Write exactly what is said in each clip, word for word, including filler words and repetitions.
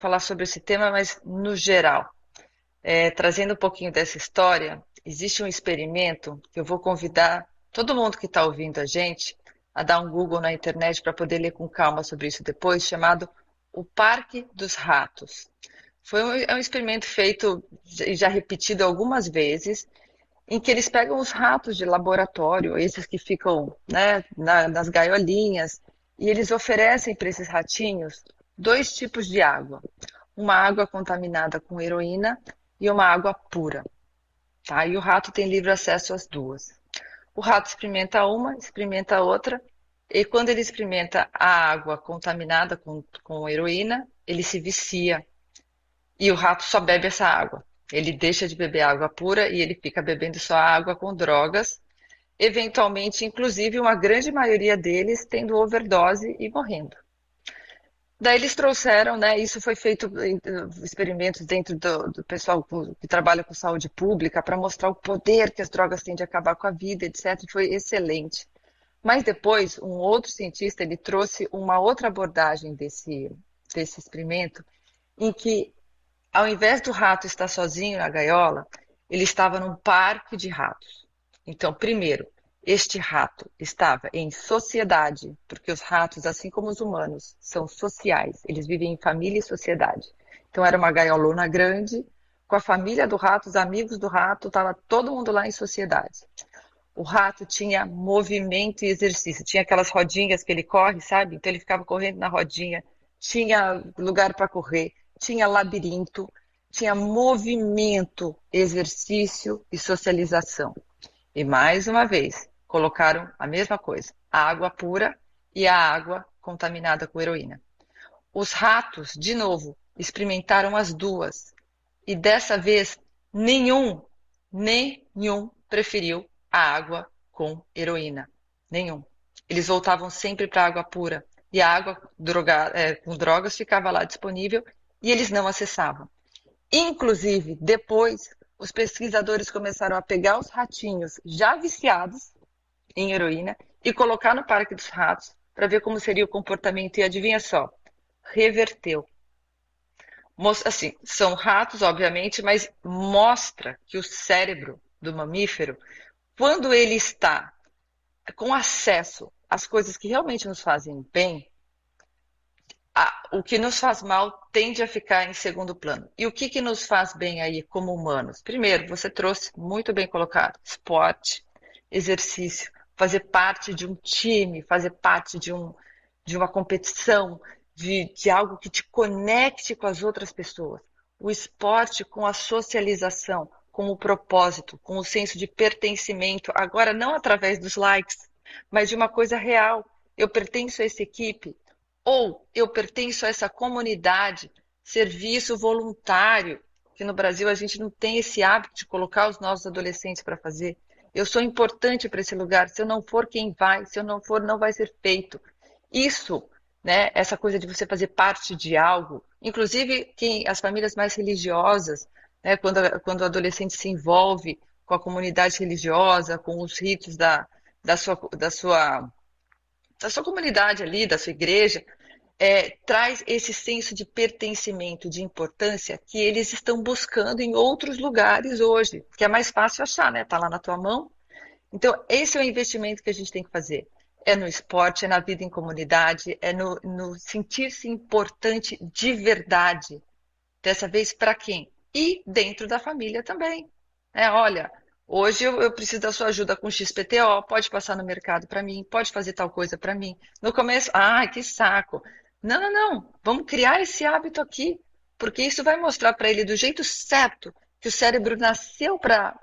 falar sobre esse tema, mas no geral. É, trazendo um pouquinho dessa história, existe um experimento que eu vou convidar todo mundo que está ouvindo a gente a dar um Google na internet para poder ler com calma sobre isso depois, chamado o Parque dos Ratos. Foi um, é um experimento feito e já repetido algumas vezes, em que eles pegam os ratos de laboratório, esses que ficam, né, na- nas gaiolinhas, e eles oferecem para esses ratinhos dois tipos de água. Uma água contaminada com heroína e uma água pura, tá? E o rato tem livre acesso às duas. O rato experimenta uma, experimenta a outra, e quando ele experimenta a água contaminada com, com heroína, ele se vicia. E o rato só bebe essa água. Ele deixa de beber água pura e ele fica bebendo só água com drogas, eventualmente, inclusive, uma grande maioria deles tendo overdose e morrendo. Daí eles trouxeram, né? Isso foi feito em uh, experimentos dentro do, do pessoal com- que trabalha com saúde pública para mostrar o poder que as drogas têm de acabar com a vida, etcétera. E foi excelente. Mas depois, um outro cientista, ele trouxe uma outra abordagem desse, desse experimento, em que ao invés do rato estar sozinho na gaiola, ele estava num parque de ratos. Então, primeiro, este rato estava em sociedade, porque os ratos, assim como os humanos, são sociais, eles vivem em família e sociedade. Então, era uma gaiolona grande, com a família do rato, os amigos do rato, estava todo mundo lá em sociedade. O rato tinha movimento e exercício, tinha aquelas rodinhas que ele corre, sabe? Então ele ficava correndo na rodinha, tinha lugar para correr, tinha labirinto, tinha movimento, exercício e socialização. E mais uma vez, colocaram a mesma coisa, a água pura e a água contaminada com heroína. Os ratos, de novo, experimentaram as duas. E dessa vez, nenhum, nenhum preferiu a água com heroína. Nenhum. Eles voltavam sempre para a água pura. E a água droga, é, com drogas ficava lá disponível e eles não acessavam. Inclusive, depois, os pesquisadores começaram a pegar os ratinhos já viciados em heroína e colocar no Parque dos Ratos para ver como seria o comportamento. E adivinha só, reverteu. Assim, são ratos, obviamente, mas mostra que o cérebro do mamífero, quando ele está com acesso às coisas que realmente nos fazem bem, a, o que nos faz mal tende a ficar em segundo plano. E o que, que nos faz bem aí como humanos? Primeiro, você trouxe muito bem colocado, esporte, exercício, fazer parte de um time, fazer parte de, um, de uma competição, de, de algo que te conecte com as outras pessoas. O esporte com a socialização, com o propósito, com o senso de pertencimento, agora não através dos likes, mas de uma coisa real. Eu pertenço a essa equipe, ou eu pertenço a essa comunidade, serviço voluntário, que no Brasil a gente não tem esse hábito de colocar os nossos adolescentes para fazer. Eu sou importante para esse lugar, se eu não for, quem vai? Se eu não for, não vai ser feito. Isso, né, essa coisa de você fazer parte de algo, inclusive quem, as famílias mais religiosas, né, quando, quando o adolescente se envolve com a comunidade religiosa, com os ritos da, da, sua, da sua da sua comunidade ali, da sua igreja, é, traz esse senso de pertencimento, de importância que eles estão buscando em outros lugares hoje, que é mais fácil achar, né? Tá lá na tua mão. Então, esse é o investimento que a gente tem que fazer. É no esporte, é na vida em comunidade, é no, no sentir-se importante de verdade. Dessa vez, para quem? E dentro da família também. É, olha, hoje eu, eu preciso da sua ajuda com X P T O, pode passar no mercado para mim, pode fazer tal coisa para mim. No começo, ai, que saco. Não, não, não. Vamos criar esse hábito aqui, porque isso vai mostrar para ele do jeito certo que o cérebro nasceu para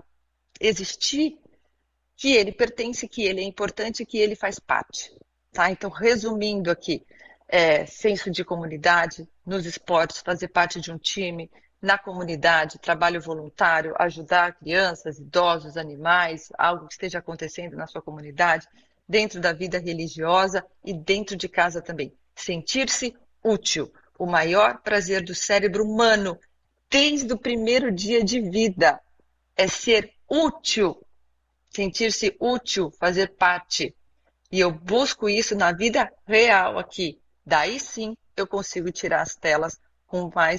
existir, que ele pertence, que ele é importante, que ele faz parte. Tá? Então, resumindo aqui, é, senso de comunidade, nos esportes, fazer parte de um time, na comunidade, trabalho voluntário, ajudar crianças, idosos, animais, algo que esteja acontecendo na sua comunidade, dentro da vida religiosa e dentro de casa também. Sentir-se útil, o maior prazer do cérebro humano, desde o primeiro dia de vida, é ser útil, sentir-se útil, fazer parte. E eu busco isso na vida real aqui. Daí sim eu consigo tirar as telas com mais